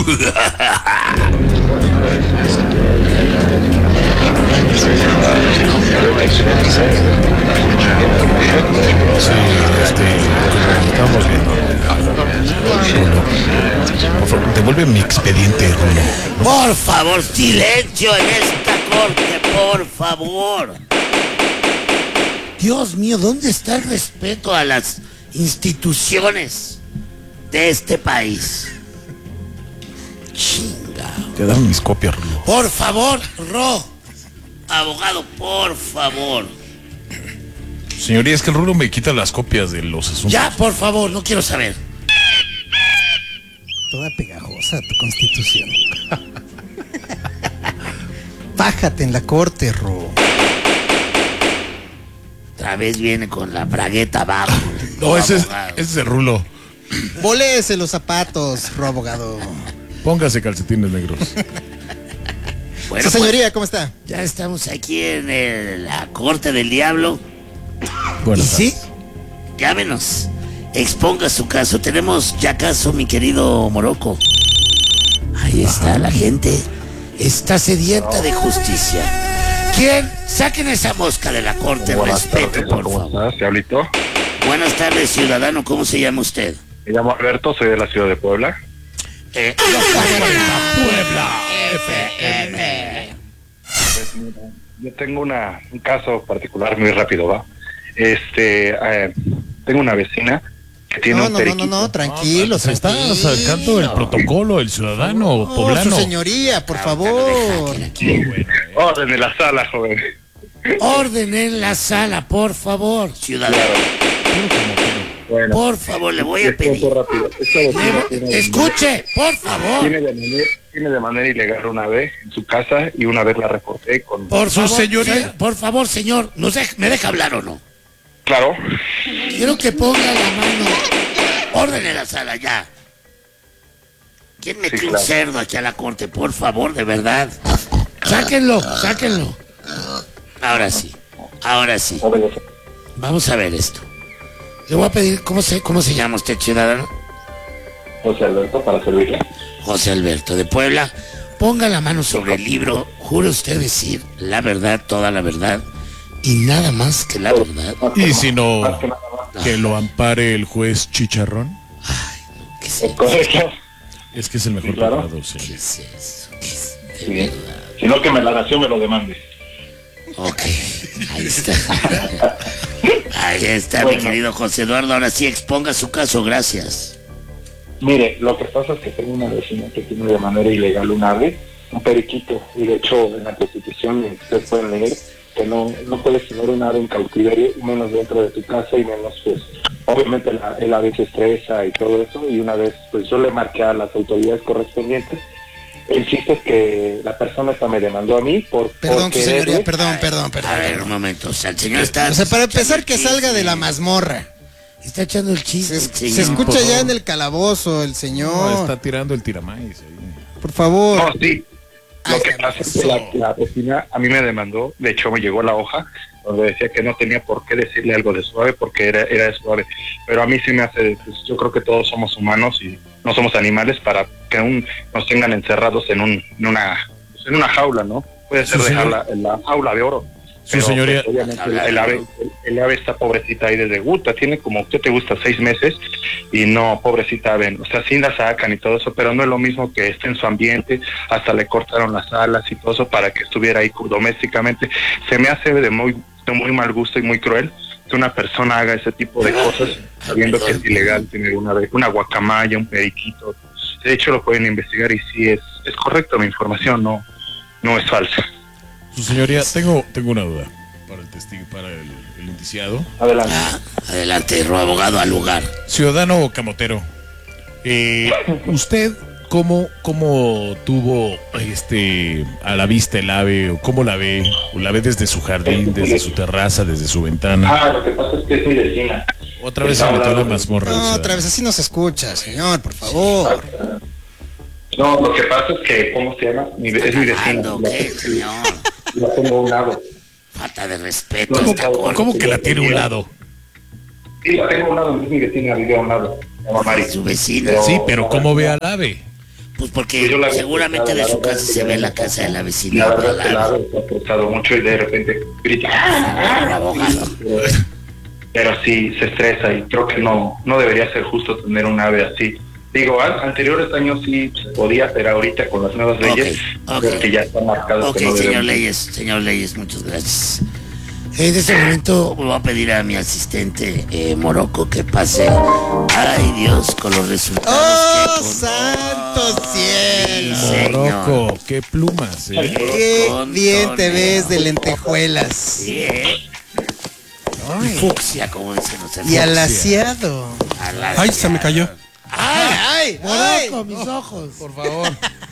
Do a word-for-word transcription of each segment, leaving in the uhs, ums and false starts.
este, estamos viendo. Por favor, devuelve mi expediente, Rulo. Por favor, silencio en esta corte, por favor. Dios mío, ¿dónde está el respeto a las instituciones de este país? Chingao. Te dan mis copias, Rulo. Por favor, Ro. Abogado, por favor. Señoría, es que el Rulo me quita las copias de los asuntos. Ya, por favor, no quiero saber. Toda pegajosa tu constitución. Bájate en la corte, Ro. Otra vez viene con la bragueta abajo. No, ese es, ese es el Rulo. Volese los zapatos, Ro, abogado. Póngase calcetines negros. Bueno, Su señoría, pues, ¿cómo está? ya estamos aquí en el- la corte del diablo. Bueno, ¿Y sí? Llámenos. Exponga su caso. Tenemos ya caso, mi querido Morocco. Ahí está la gente. Está sedienta de justicia. ¿Quién? Saquen esa mosca de la corte. Buenas Respeto, tardes, por ¿cómo favor. estás, Diablito? Buenas tardes, ciudadano. ¿Cómo se llama usted? Me llamo Alberto, soy de la ciudad de Puebla. Eh, Puebla F M. Pues, mira, yo tengo una, un caso particular muy rápido, ¿va? Este, eh, tengo una vecina que tiene No, un no, no, periquito. no, no, tranquilo, se está tranquilo. sacando el protocolo, el ciudadano No, poblano. su señoría, por favor. Orden en la sala, joven. Orden en la sala, por favor, ciudadano. Bueno, Por favor, le voy a les cuento pedir. rápido. Esta vecina Le- tiene de Escuche, por favor. Tiene de, manera, tiene de manera ilegal una vez en su casa y una vez la reporté con... Por Su favor, señoría. se- por favor, señor, ¿nos dej- ¿me deja hablar o no? Claro. Quiero que ponga la mano. Orden en la sala, ya. ¿Quién metió Sí, un claro. cerdo aquí a la corte? Por favor, de verdad. Sáquenlo, sáquenlo. Ahora sí, ahora sí. Vamos a ver esto. Le voy a pedir, ¿cómo se, cómo se llama usted, ciudadano? José Alberto, para servirle. José Alberto de Puebla. Ponga la mano sobre el libro. ¿Jura usted decir la verdad, toda la verdad y nada más que la verdad? Y si no, Más que nada más. que lo ampare el juez Chicharrón. ¿Qué es Es eso? correcto. Es que es el mejor Sí, claro. abogado, sí. ¿Qué es eso? ¿Qué es? De Sí. verdad. Si no, que me la nación me lo demande. Ok, ahí está. Ahí está, mi Bueno. querido José Eduardo. Ahora sí, exponga su caso, gracias. Mire, lo que pasa es que tengo una vecina que tiene de manera ilegal un ave, un periquito, y de hecho en la Constitución ustedes pueden leer que no, no puedes tener un ave en cautiverio, y menos dentro de tu casa, y menos pues, obviamente la, el ave se estresa y todo eso, y una vez pues yo le marqué a las autoridades correspondientes. El chiste es que la persona esta me demandó a mí por... Perdón, por su señoría, quererle- perdón, perdón, perdón. A ver, un momento. O sea, el señor está... O sea, para empezar, que echando el salga de la chisme. mazmorra. Está echando el Se, chiste, se señor. escucha por ya favor. en el calabozo, el No, señor. está tirando el tiramais ahí. Por favor. No, sí. Lo Ay, que qué pasa es que la, la vecina a mí me demandó, de hecho me llegó la hoja donde decía que no tenía por qué decirle algo de suave porque era, era de suave, pero a mí sí me hace, pues, yo creo que todos somos humanos y no somos animales para que un, nos tengan encerrados en, un, en, una, pues, en una jaula, ¿no? Puede ser Sí, señor. dejarla en la jaula de oro. Su señoría. pues, obviamente el, el ave, el, el ave está pobrecita ahí desde gusta, tiene como, ¿qué te gusta? Seis meses y no, pobrecita ave, o sea, sí la sacan y todo eso, pero no es lo mismo que esté en su ambiente, hasta le cortaron las alas y todo eso para que estuviera ahí domésticamente. Se me hace de muy, de muy mal gusto y muy cruel que una persona haga ese tipo de cosas sabiendo que es ilegal tener una, ave- una guacamaya, un periquito. De hecho lo pueden investigar y sí es, es correcto mi información, no, no es falsa. Su señoría, tengo, tengo una duda para el testigo, para el, el indiciado. Adelante. Ah, adelante, ro abogado, al lugar. Ciudadano Camotero, eh, ¿usted cómo, cómo tuvo este a la vista el ave o cómo la ve? ¿O la ve desde su jardín, desde su terraza, desde su ventana? Ah, lo que pasa es que es mi vecina. Otra vez se metió en la mazmorra. el No, ciudadano. otra vez así no se escucha, señor, por favor. No, lo que pasa es que, ¿cómo se llama? Mi, es mi vecina. Ando, ¿qué, señor? La tengo a un lado. Falta de respeto a esta corte. ¿Cómo que la tiene a un lado? Sí, la tengo a un lado, es mi vecina, vive a un lado. Se llama Mari. Su vecina. Pero- Sí, pero ¿cómo ve al ave? Pues porque Pues yo la vi seguramente afectada, de la su verdad casa es que se ve no- la casa de la La vecina. verdad por es que al la lado. ave se ha afectado mucho y de repente grita. Ah, abogado. Pero sí se estresa y creo que no no debería ser justo tener un ave así. Digo, an- anteriores años sí se podía, pero ahorita con las nuevas leyes Ok, creo ok. que ya está marcado Ok, que no señor debemos. Leyes, señor Leyes, muchas gracias. En este momento voy a pedir a mi asistente eh, Morocco que pase, ay Dios, con los resultados. ¡Oh, que con- santo cielo! Sí, señor. Morocco, qué plumas, ¿eh? ¡Qué Con bien te toneo. ves de lentejuelas! Sí, ¿eh? Ay, Fucsia, como dicen los y hermanos. alaciado. Alaciado. Ay, se me cayó. ¡Ay, ay! ay. Morocco, mis ojos. Por favor.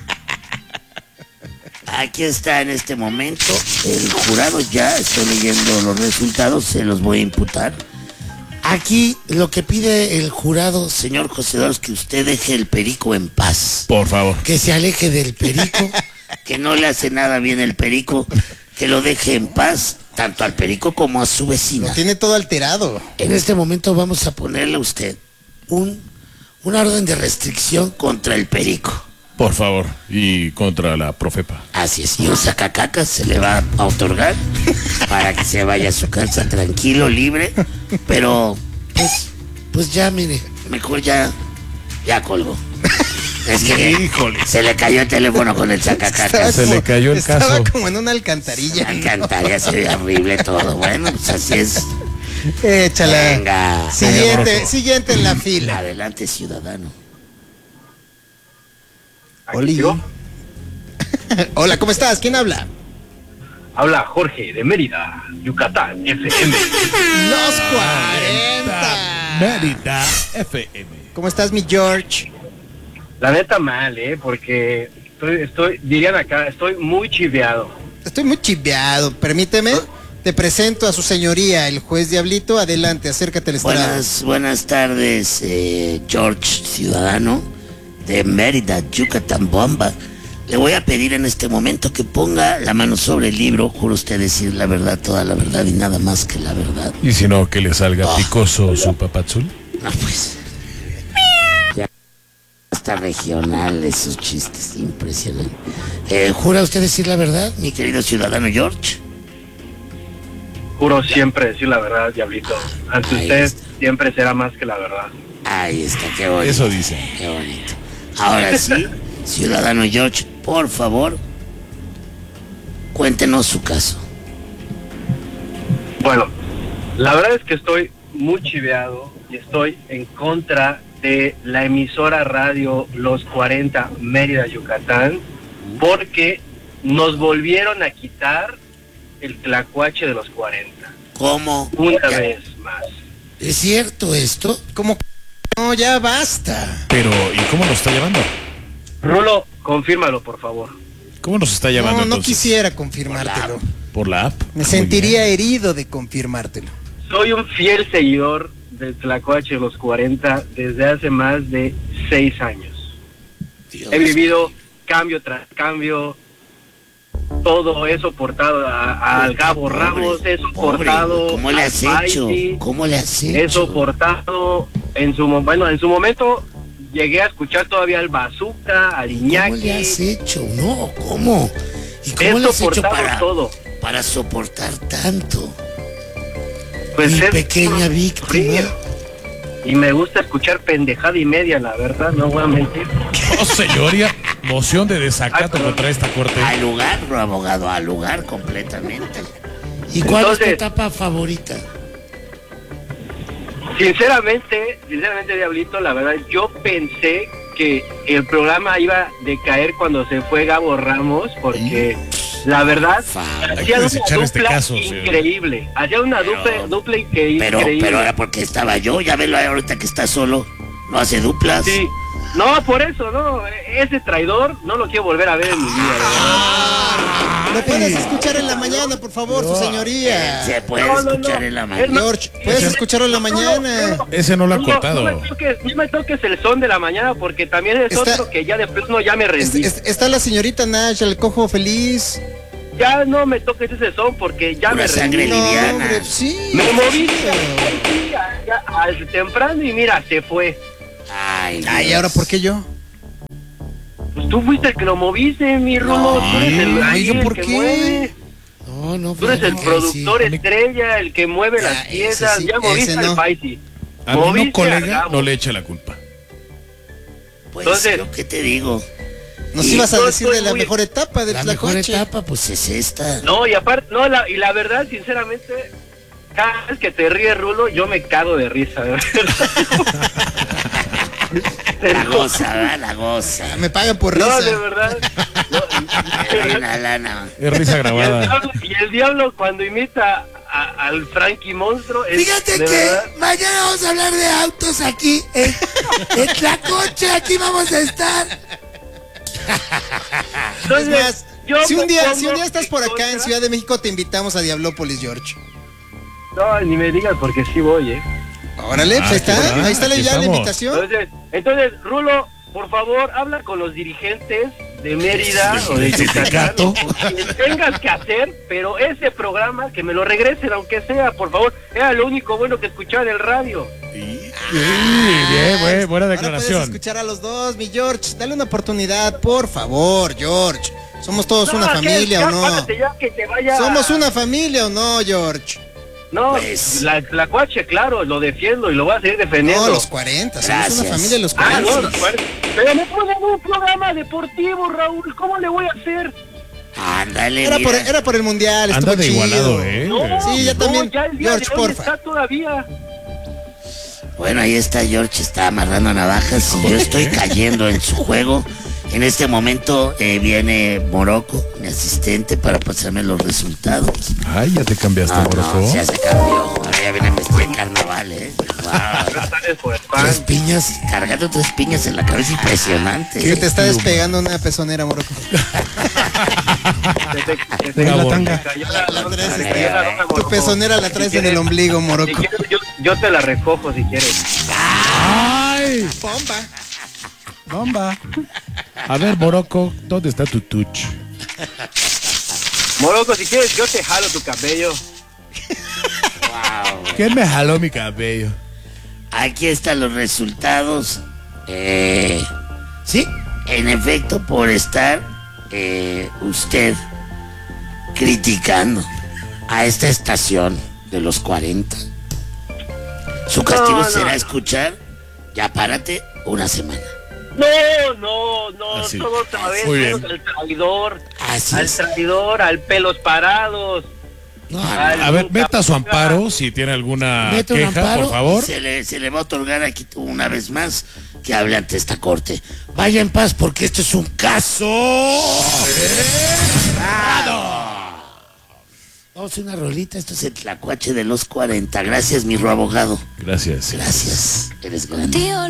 Aquí está en este momento el jurado, ya estoy leyendo los resultados, se los voy a imputar. Aquí lo que pide el jurado, señor José Eduardo, es que usted deje el perico en paz. Por favor. Que se aleje del perico, que no le hace nada bien el perico, que lo deje en paz, tanto al perico como a su vecina. Lo tiene todo alterado. En este momento vamos a ponerle a usted un, una orden de restricción contra el perico. Por favor. Y contra la Profepa. Así es, y un sacacaca se le va a otorgar para que se vaya a su casa tranquilo, libre, pero pues, pues ya mire, mejor ya, ya colgó. Es que Híjole. se le cayó el teléfono con el sacacaca. Se le cayó el estaba caso. como en una alcantarilla. Me encantaría, sería horrible todo. Bueno, pues así es. Échala. Venga. Siguiente, Rojo. siguiente en la fila. Adelante, ciudadano. Oli. ¿Yo? Hola, ¿cómo estás? ¿Quién habla? Habla Jorge de Mérida, Yucatán, F M. Los cuarenta. Mérida F M. ¿Cómo estás, mi George? La neta mal, ¿eh? Porque estoy, estoy, dirían acá, estoy muy chiveado. Estoy muy chiveado. Permíteme. Te presento a su señoría, el juez Diablito. Adelante, acércate al estrado. Buenas, buenas tardes, eh, George, ciudadano de Mérida, Yucatán, Bomba. Le voy a pedir en este momento que ponga la mano sobre el libro. Juro usted decir la verdad, toda la verdad y nada más que la verdad. Y si no, que le salga picoso su papazul. No, pues. Ya está regional esos chistes, impresionante. Eh, ¿Jura usted decir la verdad, mi querido ciudadano George? Juro siempre decir la verdad, Diablito. Ante Ahí usted está. siempre será más que la verdad. Ahí está, qué bonito. Eso dice. Qué bonito. Ahora sí, ciudadano George, por favor, cuéntenos su caso. Bueno, la verdad es que estoy muy chiveado y estoy en contra de la emisora radio Los cuarenta Mérida, Yucatán, porque nos volvieron a quitar el tlacuache de los cuarenta. ¿Cómo? Una Ya- vez más. ¿Es cierto esto? ¿Cómo? No, ya basta. Pero, ¿y cómo nos está llamando? Rulo, confírmalo, por favor. ¿Cómo nos está llamando No, no entonces? quisiera confirmártelo. ¿Por la app? Me Muy sentiría bien. herido de confirmártelo. Soy un fiel seguidor del tlacuache de los cuarenta desde hace más de seis años. Dios. He vivido cambio tras cambio, todo he soportado a- a- al Gabo Pobre, Ramos, he soportado pobre, ¿cómo le al has hecho? Paisi, ¿Cómo le has hecho? he soportado en su mo- bueno en su momento llegué a escuchar todavía al Bazooka, al ¿Cómo le has Iñaki, hecho? No, ¿cómo? ¿Y cómo he le has hecho soportado para, todo. para soportar tanto? Pues Mi es pequeña víctima. sufrir. Y me gusta escuchar pendejada y media, la verdad, no voy a mentir. Oh, señoría, moción de desacato Ay, contra esta corte. Al lugar, no, abogado, al lugar completamente. ¿Y cuál es tu Entonces- etapa favorita? Sinceramente, sinceramente, Diablito, la verdad, yo pensé que el programa iba a decaer cuando se fue Gabo Ramos, porque la verdad, Fa- Hay que hacía una desechar este dupla caso, señor. increíble. Hacía una Pero- dupla, dupla incre- Pero, increíble. pero era porque estaba yo, ya velo ahorita que está solo. No hace duplas. Sí. No, por eso, no. Ese traidor no lo quiero volver a ver en mi vida. de verdad. ¿Me puedes escuchar en la mañana, por favor, su señoría? Se puede No, no, no. escuchar en la Es mañana. más- George, ¿puedes escucharlo en la mañana? Ese no lo ha No, cortado. No me, toques, no me toques el son de la mañana porque también es Está- otro que ya de plano ya me Es- rendí. es- está la señorita Nash, el cojo feliz. Ya no me toques ese son porque ya Pura me sangre rendí. No, liviana. hombre, sí. Me moví sí. sí, a- ya, al temprano y mira, se fue. Ay, Ay, Dios. ¿ahora por qué yo? tú fuiste el que lo moviste, mi Rulo. Tú eres el, Ay, ¿yo el por que qué? mueve. No, no, Tú eres el fíjate que productor sí. estrella, el que mueve Ah, las ese piezas. sí, Ya moviste ese no. al Paisi. A mí no, Moviste al colega, Gabo. no le eche la culpa. Pues, Entonces- ¿yo qué te digo? Nos Y ibas a yo decir estoy de la muy- mejor etapa de La mejor Tlacuache. etapa, pues es esta. No, y aparte, no, la, y la verdad, sinceramente, cada vez que te ríes, Rulo, yo me cago de risa, de verdad. La goza, ¿verdad? La goza. Me pagan por No, risa. de verdad. No, Hay una lana. Es risa y, el grabada. diablo, y el diablo cuando imita a- al Frankie Monstruo. es- Fíjate de que verdad, mañana vamos a hablar de autos aquí en, en Tlacoche, aquí vamos a estar. Es entonces, más, yo si me un día, pongo si un día estás por acá en contra- Ciudad de México, te invitamos a Diablópolis, George. No, ni me digas porque sí voy, ¿eh? Órale, pues Ah, ahí está, qué bueno, ahí está la- aquí ya la estamos. invitación. Entonces, entonces, Rulo, por favor, habla con los dirigentes de Mérida o de Del Yucatán, sindicato. o con quien tengas que hacer, pero ese programa que me lo regresen aunque sea, por favor, era lo único bueno que escuchaba en el radio. Sí, bien, buen- buena Ahora puedes declaración. escuchar a los dos, mi George. Dale una oportunidad, por favor, George. ¿Somos todos No, una ¿qué? familia Ya, o no? párate ya, que te vaya. ¿Somos una familia o no, George? No, Pues- la, la cuache, claro, lo defiendo y lo voy a seguir defendiendo. No, los cuarenta, somos Gracias. una familia de los Ah, cuarenta. no, los cuarenta. Pero me ponen un programa deportivo, Raúl, ¿cómo le voy a hacer? Ándale, Era por, mira. era por el mundial, Anda estuvo de chido. igualado, ¿eh? No, Sí, ya no, también. ya el día George, de hoy porfa. está todavía. Bueno, ahí está George, está amarrando navajas y yo estoy cayendo en su juego. En este momento eh, viene Morocco, mi asistente, para pasarme los resultados. Ay, ya te cambiaste, No, Morocco. no, ya se cambió. Ahora ya viene vestido de carnaval, ¿eh? Wow. Gracias por el pan. Tres piñas, cargando tres piñas en la cabeza, impresionante. Que te está Qué despegando una pezonera, Morocco. Se te- se te- Una se te tanga. cayó la- La traes- se cayó la ropa, Tu Morocco. pezonera la traes Si en el quieres- ombligo, si Morocco. quieres, yo, yo te la recojo si quieres. ¡Ay! Bomba. Bomba. A ver, Morocco, ¿dónde está tu touch? Morocco, si quieres, yo te jalo tu cabello. ¿Quién me jaló mi cabello? Aquí están los resultados. Eh, sí, en efecto, por estar eh, usted criticando a esta estación de los cuarenta, su castigo No, no, será no. escuchar, ya párate, una semana. No, no, no, Así. todo otra vez, Muy bien. menos al traidor, Así al es. traidor, al pelos parados. No, al A ver, nunca meta su paga. amparo si tiene alguna Mete un queja, amparo, por favor. Se le, se le va a otorgar aquí una vez más que hable ante esta corte. Vaya en paz porque esto es un caso. cerrado. Vamos a una rolita, esto es el Tlacuache de los cuarenta. Gracias, mi abogado. Gracias. Gracias. Eres grande.